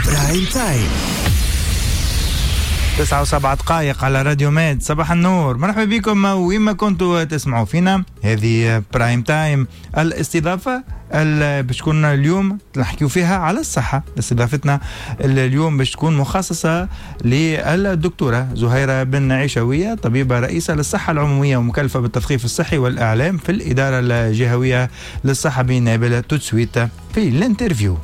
برايم تايم 9:07 على راديو ميد. صباح النور، مرحبا بكم وين ما كنتوا تسمعوا فينا. هذه برايم تايم، الاستضافة باش تكون اليوم نحكيو فيها على الصحة. استضافتنا اليوم باش تكون مخصصة للدكتورة زهيرة بن عيشوية، طبيبة رئيسة للصحة العمومية ومكلفة بالتثقيف الصحي والإعلام في الإدارة الجهوية للصحة بنابلة. تسويت في الانترفيو.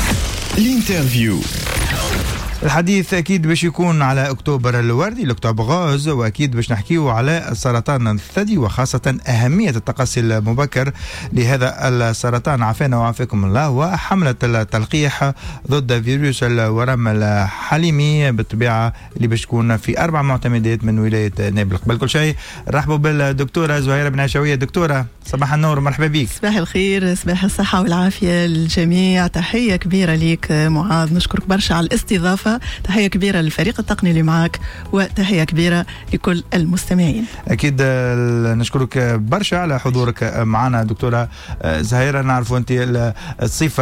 الحديث أكيد باش يكون على أكتوبر الوردي، الأكتوبر غوز، وأكيد باش نحكيو على سرطان الثدي وخاصة أهمية التقصي المبكر لهذا السرطان عافانا وعافاكم الله، وحملة التلقيح ضد فيروس الورم الحليمي بالطبيعة اللي باش تكون في 4 معتمدات من ولاية نابل. قبل كل شيء رحبوا بالدكتورة زهيرة بن عيشوية. دكتورة صباح النور، مرحبا بك. صباح الخير، صباح الصحة والعافية للجميع. تحية كبيرة ليك معاذ، نشكرك برشا على الاستضافة. تحية كبيرة للفريق التقني اللي معك، وتحية كبيرة لكل المستمعين. أكيد نشكرك برشا على حضورك معنا دكتورة زهيرة. نعرفوا أنت الصفة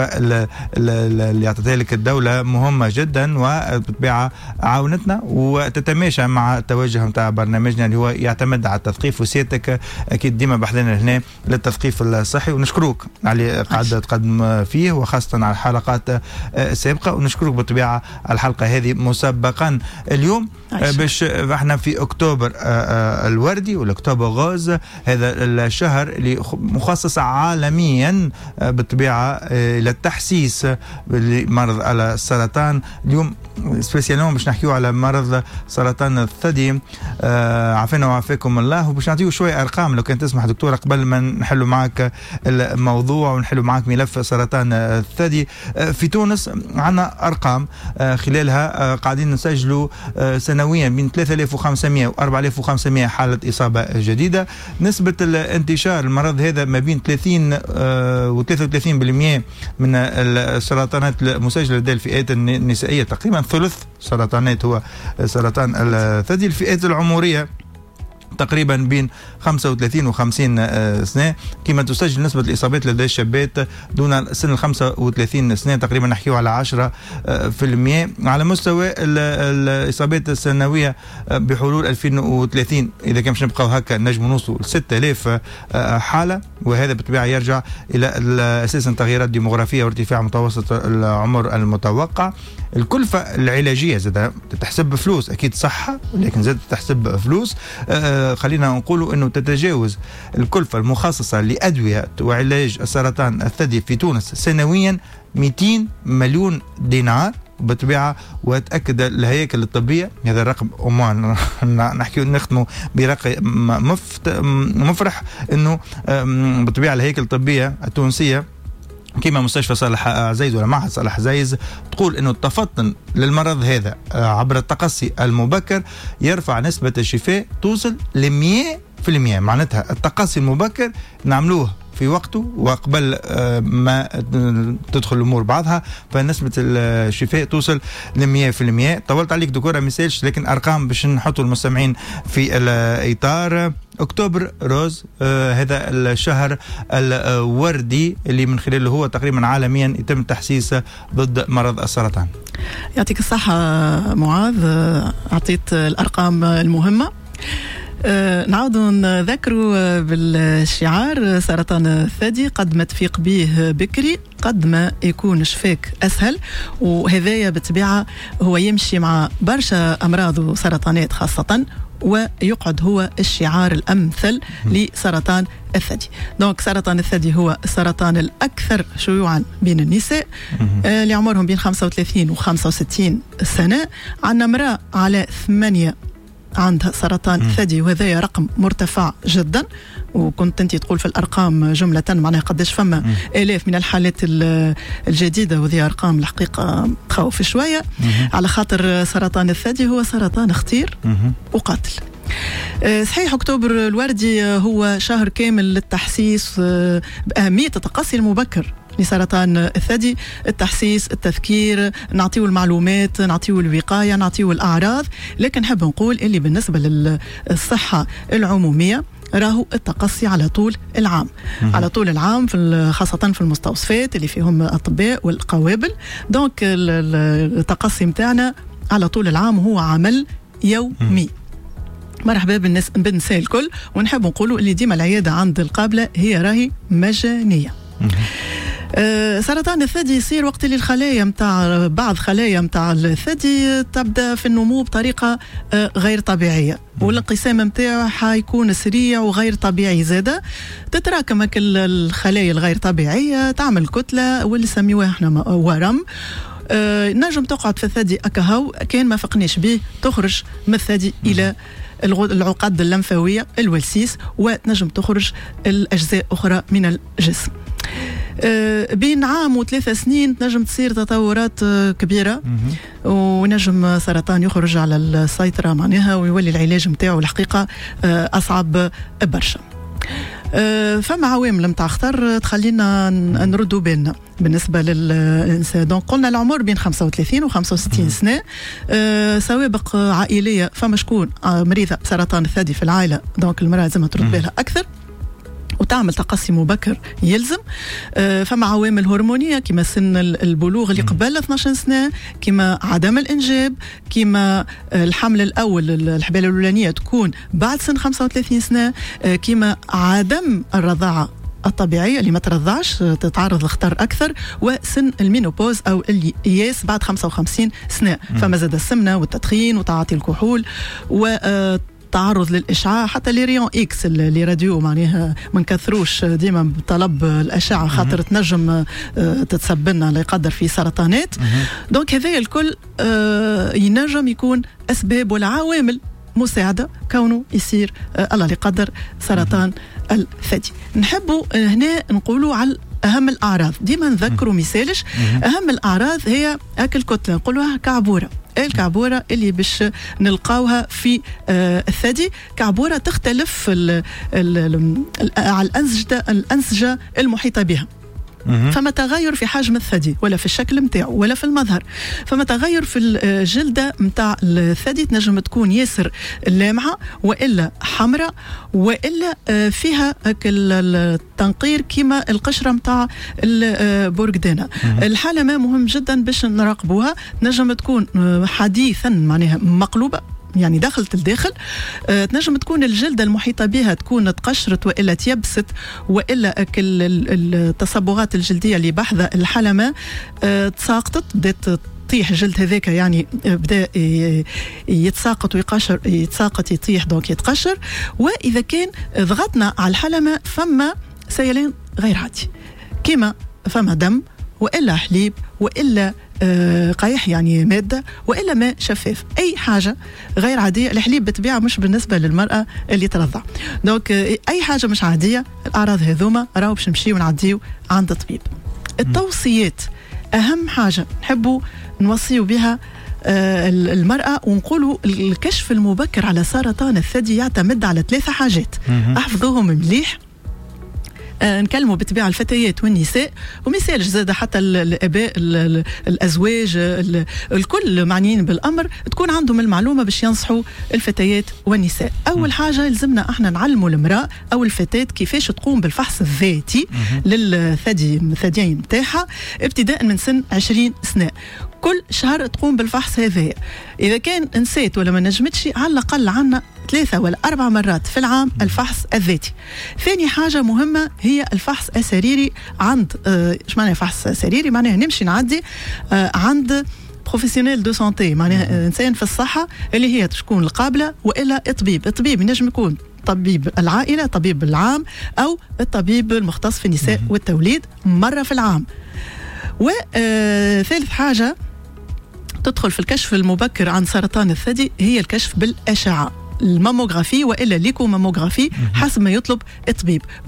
اللي أعطتها لك الدولة مهمة جدا، وبالطبيعة عاونتنا وتتماشى مع التوجه متاع برنامجنا اللي هو يعتمد على التثقيف، وسيادتك أكيد ديما بحثنا هنا للتثقيف الصحي، ونشكروك على قاعدة تقدم فيه وخاصة على الحلقات السابقة، ونشكروك بالطبيعة على الحلقة هذه مسبقا. اليوم باش احنا في أكتوبر الوردي والأكتوبر غوز، هذا الشهر اللي مخصص عالميا بالطبيعة للتحسيس بمرض السرطان. اليوم سبيسيالون باش نحكيو على مرض سرطان الثدي عافانا وعافاكم الله، وباش نعطيو شوية أرقام لو كان تسمح دكتورة قبل ما نحلو معك الموضوع ونحلو معك ملف سرطان الثدي. في تونس عنا أرقام خلالها قاعدين نسجلوا سنويا من 3500 و 4500 حالة إصابة جديدة. نسبة الانتشار المرض هذا ما بين 30 و 33% من السرطانات المسجلة لدى الفئات النسائية. تقريبا ثلث سرطانات هو سرطان الثدي. الفئات العمرية تقريبا بين 35 و 50 سنة، كما تسجل نسبة الإصابات لدى الشابات دون سن 35 سنة تقريبا نحكيه على 10%. على مستوى الإصابات السنوية بحلول 2030 إذا كان مش نبقاو هكا نجم نوصلوا ل 6000 حالة، وهذا بالطبيعة يرجع إلى أساسا تغييرات ديموغرافية وارتفاع متوسط العمر المتوقع. الكلفة العلاجية زاد تحسب بفلوس، أكيد صحة ولكن زاد تحسب بفلوس. خلينا نقولوا أنه تتجاوز الكلفة المخصصة لأدوية وعلاج السرطان الثدي في تونس سنويا 200 مليون دينار بالطبيعة. وتأكد الهياكل الطبية هذا الرقم أمان نحكي نختمه برقم مفرح، أنه بالطبيعة الهياكل الطبية التونسية كما مستشفى صالح عزيز ولا معهد صالح عزيز تقول انه التفطن للمرض هذا عبر التقصي المبكر يرفع نسبة الشفاء توصل ل 100%. معناتها التقصي المبكر نعملوه في وقته وقبل ما تدخل الأمور بعضها، فنسبة الشفاء توصل ل 100%. طولت عليك دكتورة مثالش، لكن أرقام باش نحطوا المستمعين في الإطار. أكتوبر روز هذا الشهر الوردي اللي من خلاله هو تقريبا عالميا يتم التحسيس ضد مرض السرطان. يعطيك الصحة معاذ، أعطيت الأرقام المهمة. نعود نذكروا بالشعار سرطان الثدي قد ما تفيق به بكري قد ما يكون شفاك أسهل، وهذايا بالطبيعة هو يمشي مع برشا أمراض وسرطانات خاصة، ويقعد هو الشعار الأمثل لسرطان الثدي. دونك سرطان الثدي هو السرطان الأكثر شيوعا بين النساء اللي عمرهم بين 35 و 65 سنة. عندنا امرأة على 8 عندها سرطان ثدي، وهذا رقم مرتفع جدا. وكنت انت تقول في الارقام جمله معناها قداش فما الاف من الحالات الجديده، وهذه ارقام الحقيقه تخوف شويه، على خاطر سرطان الثدي هو سرطان خطير وقاتل. صحيح أكتوبر الوردي هو شهر كامل للتحسيس بأهمية التقصي المبكر لسرطان الثدي، التحسيس، التذكير، نعطيه المعلومات، نعطيه الوقاية، نعطيه الأعراض. لكن نحب نقول اللي بالنسبة للصحة العمومية راهو التقصي على طول العام. على طول العام خاصة في المستوصفات اللي فيهم أطباء والقوابل. دونك التقصي متاعنا على طول العام هو عمل يومي. مرحبا بالنساء الكل، ونحب نقولوا اللي ديما العيادة عند القابلة هي راهي مجانية. سرطان الثدي يصير وقت اللي الخلايا متاع بعض خلايا متاع الثدي تبدا في النمو بطريقه غير طبيعيه، والانقسام متاعه حيكون سريع وغير طبيعي. زاده تتراكم الخلايا الغير طبيعيه تعمل كتله واللي نسميوها احنا ورم. نجم تقعد في الثدي أكهو كان ما فقناش به، تخرج من الثدي إلى العقد اللمفاوية الولسيس، وتنجم تخرج الأجزاء أخرى من الجسم. بين عام و3 سنين تنجم تصير تطورات كبيرة، ونجم سرطان يخرج على السيطرة معناها، ويولي العلاج متاعه الحقيقة أصعب برشا. فما عوامل متاع خطر تخلينا نردوا بالنا بالنسبه للانسان. دونك قلنا العمر بين 35 و 65 سنه، سوابق عائليه، فما شكون مريضه بسرطان الثدي في العائله، دونك المراه لازم ترد بالها اكثر وتعمل تقصي مبكر يلزم. فما عوامل هرمونيه كما سن البلوغ اللي قبل 12 سنه، كما عدم الانجاب، كما الحمل الاول الحباله الاولانيه تكون بعد سن 35 سنه، كما عدم الرضاعه الطبيعيه اللي ما ترضعش تتعرض للخطر اكثر، وسن المينوبوز او الياس بعد 55 سنه. فما زاد السمنه والتدخين وتعاطي الكحول و تعرض للإشعاع، حتى لي ريون إكس اللي راديو معناها ما نكثروش ديما بطلب الأشعة خاطر تنجم تتسبب لنا لا يقدر في سرطانات. دونك هذا الكل ينجم يكون أسباب والعوامل مساعدة كونه يصير الله لا يقدر سرطان الثدي. نحبوا هنا نقولوا على أهم الأعراض، ديما نذكروا ميسالش أهم الأعراض هي أكل كتلة نقولوها كعبورة. الكعبورة اللي باش نلقاوها في الثدي كعبورة تختلف على الأنسجة المحيطة بها. فما تغير في حجم الثدي ولا في الشكل متاعه ولا في المظهر، فما تغير في الجلدة متاع الثدي تنجم تكون ياسر لامعة وإلا حمراء وإلا فيها التنقير كما القشرة متاع البورقدانة. الحالة ما مهم جدا باش نراقبوها، نجم تكون حديثا معناها مقلوبة يعني دخلت الداخل، تنجم تكون الجلدة المحيطة بها تكون تقشرت وإلا تيبست وإلا التصبغات الجلدية اللي بحذا الحلمة تساقطت بدأت تطيح جلد هذاك يعني بدأ يتساقط ويقشر، يتساقط يطيح دونك يتقشر. وإذا كان ضغطنا على الحلمة فما سيلان غير عادي كما فما دم وإلا حليب وإلا قيح يعني مادة وإلا ماء شفاف، أي حاجة غير عادية. الحليب بطبيعة مش بالنسبة للمرأة اللي ترضع، دونك أي حاجة مش عادية الأعراض هذوما راهو باش نمشيو ونعديو عند الطبيب. التوصيات أهم حاجة نحبوا نوصيوا بها المرأة ونقولوا الكشف المبكر على سرطان الثدي يعتمد على 3 حاجات احفظوهم مليح. نكلموا بالطبيعة الفتيات والنساء ومثال زاد حتى الآباء الأزواج الكل معنيين بالأمر تكون عندهم المعلومة باش ينصحوا الفتيات والنساء. أول حاجة لازمنا احنا نعلموا المرأة أو الفتاة كيفاش تقوم بالفحص الذاتي للثديين متاعها ابتداء من سن 20 سنة. كل شهر تقوم بالفحص هذا، إذا كان نسيت ولا ما نجمتش على الأقل عنا 3 ولا 4 مرات في العام الفحص الذاتي. ثاني حاجة مهمة هي الفحص السريري عند ايش معنى فحص سريري؟ معناها نمشي نعدي عند بروفيسيونيل دو سانتي، معناها إنسان في الصحة اللي هي تكون القابلة وإلا الطبيب ينجم يكون طبيب العائلة، طبيب العام أو الطبيب المختص في النساء والتوليد مرة في العام. وثالث حاجة تدخل في الكشف المبكر عن سرطان الثدي هي الكشف بالأشعة الماموغرافي وإلا ليكوماموغرافي حسب ما يطلب الطبيب.